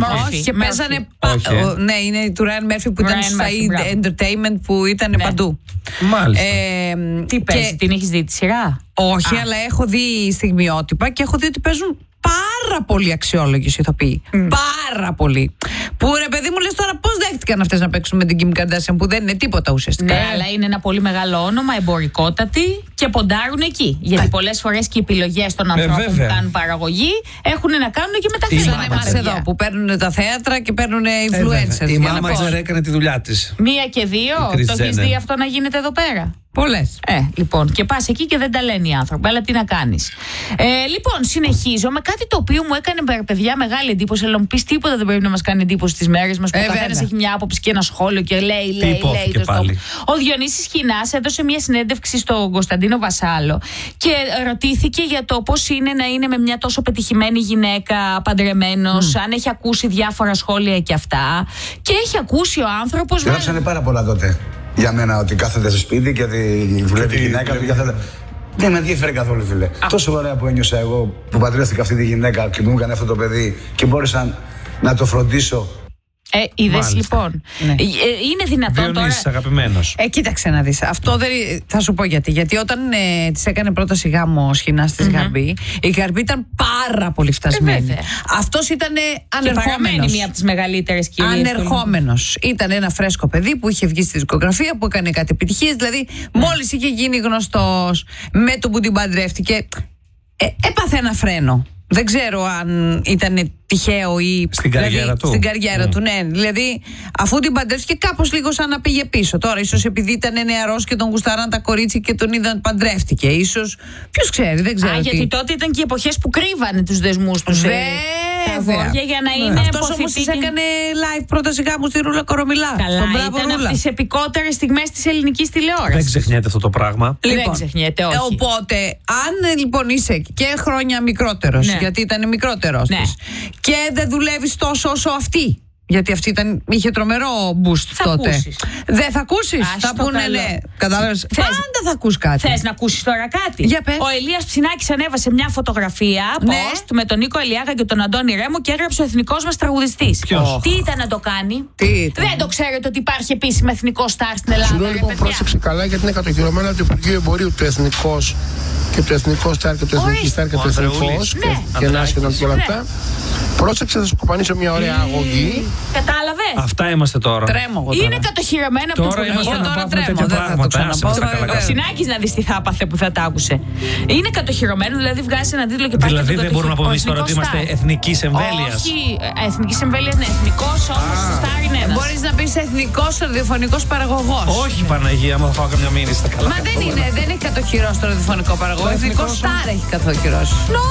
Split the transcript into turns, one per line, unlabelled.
Murphy.
Και παίζανε. Ναι, είναι η του Ryan Murphy που ήταν στο Said Entertainment που ήταν παντού.
Μάλιστα.
Τι παίζει, την έχεις δει τη σειρά?
Όχι, αλλά έχω δει στιγμιότυπα και έχω δει ότι παίζουν πάρα πολύ αξιόλογοι ηθοποιοί. Πάρα πολύ. Που ρε παιδί μου, λες τώρα πώς δέχτηκαν αυτές να παίξουν με την Kim Kardashian που δεν είναι τίποτα ουσιαστικά.
Ναι, αλλά είναι ένα πολύ μεγάλο όνομα, εμπορικότατη και ποντάρουν εκεί. Γιατί πολλές φορές και οι επιλογές των ανθρώπων που κάνουν παραγωγή έχουν να κάνουν και με τα χρήματα.
Είναι εμάς εδώ που παίρνουν τα θέατρα και παίρνουν influencers.
Η μάνατζερ έκανε τη δουλειά της.
1 και 2, το έχεις δει αυτό να γίνεται εδώ πέρα?
Πολλές.
Λοιπόν, και πας εκεί και δεν τα λένε οι άνθρωποι, αλλά τι να κάνεις. Λοιπόν, συνεχίζω με κάτι το οποίο μου έκανε, παιδιά, μεγάλη εντύπωση. Αλλά μου πεις τίποτα δεν πρέπει να μας κάνει εντύπωση στις μέρες μας, που ο καθένας έχει μια άποψη και ένα σχόλιο και λέει. Ο Διονύσης Χινάς έδωσε μια συνέντευξη στον Κωνσταντίνο Βασάλο και ρωτήθηκε για το πώς είναι να είναι με μια τόσο πετυχημένη γυναίκα, παντρεμένος, αν έχει ακούσει διάφορα σχόλια και αυτά. Και έχει ακούσει ο άνθρωπος.
Γράψανε πάρα πολλά τότε για μένα, ότι κάθεται στο σπίτι και δουλεύει η γυναίκα του. Δεν με ενδιαφέρει καθόλου, φίλε. Τόσο ωραία που ένιωσα εγώ που παντρεύτηκα αυτή τη γυναίκα και μου έκανε αυτό το παιδί και μπόρεσα να το φροντίσω.
Είδες λοιπόν.
Ναι.
Είναι δυνατόν
Διονύσης,
τώρα.
αγαπημένος.
Κοίταξε να δεις. Αυτό δεν. Θα σου πω γιατί. Γιατί όταν της έκανε πρόταση γάμο ο Σχοινάς της Γαρμπή, η Γαρμπή ήταν πάρα πολύ φτασμένη. Αυτός ήταν ανερχόμενος.
Μία από τις μεγαλύτερες κυρίες.
Ανερχόμενος. Ήταν ένα φρέσκο παιδί που είχε βγει στη δισκογραφία, που έκανε κάτι επιτυχίες. Δηλαδή, μόλις είχε γίνει γνωστός, με το που την παντρεύτηκε, έπαθε ένα φρένο. Δεν ξέρω αν ήταν τυχαίο ή.
Στην καριέρα του.
Στην καριέρα του, ναι. Δηλαδή, αφού την παντρεύτηκε, κάπως λίγο σαν να πήγε πίσω. Τώρα, ίσως επειδή ήταν νεαρός και τον γουστάραν τα κορίτσια και τον είδαν παντρεύτηκε. Ίσως. Ποιος ξέρει, δεν ξέρω.
Γιατί τότε ήταν και οι εποχές που κρύβανε τους δεσμούς τους.
Βέβαια.
Για να είναι
αυτός όμως της έκανε live πρόταση γάμου στη Ρούλα Κορομιλά.
Καλά, ήταν από τις επικότερες στιγμές της ελληνικής τηλεόρασης.
Δεν ξεχνιέται αυτό το πράγμα.
Δεν ξεχνιέται, όχι.
Οπότε, αν λοιπόν είσαι και χρόνια μικρότερος, γιατί ήταν μικρότερος της, και δεν δουλεύεις τόσο όσο αυτή. Γιατί αυτή είχε τρομερό boost τότε.
Ακούσεις.
Δεν θα ακούσεις. Θα πούνε ναι. Κατάλαβες. Πάντα θα ακούς κάτι.
Θες να ακούσεις τώρα κάτι?
Για πες.
Ο Ηλίας Ψινάκης ανέβασε μια φωτογραφία post με τον Νίκο Ελιάγα και τον Αντώνη Ρέμο και έγραψε ο εθνικός μας τραγουδιστής. Τι ήταν να το κάνει? Δεν το ξέρετε ότι υπάρχει επίσημα εθνικό στάρ στην Ελλάδα?
Σου λέω λοιπόν, πρόσεξε καλά, γιατί είναι κατοχυρωμένο από το Υπουργείο Εμπορίου το εθνικός και το εθνικό στάρ και το εθνική στάρ και το εθνικός και national και όλα αυτά. Πρόσεξε, θα σου κοπανίσω μια ωραία αγωγή.
Κατάλαβε.
Αυτά είμαστε τώρα.
Τρέμω εγώ τώρα.
Είναι κατοχυρωμένο από το
Υπουργείο.
Τώρα τρέμω. Δεν θα το ξαναπώ.
Ο Ψινάκης να δεις τι θα έπαθε που θα τα άκουσε. Είναι κατοχυρωμένο, δηλαδή βγάζει έναν τίτλο και πάει.
Δηλαδή δεν μπορούμε να πούμε εμείς τώρα ότι είμαστε εθνικής εμβέλειας.
Όχι, εθνικής εμβέλειας είναι εθνικός, όμως στάρ είναι ένας.
Μπορείς να πεις εθνικός ραδιοφωνικός παραγωγός.
Όχι, Παναγία, άμα θα φάω καμιά μήνυση στα καλά.
Μα δεν έχει κατοχυρώσει το ραδιοφωνικό παραγωγό. Ο εθνικός στάρ έχει κατοχυρώσει.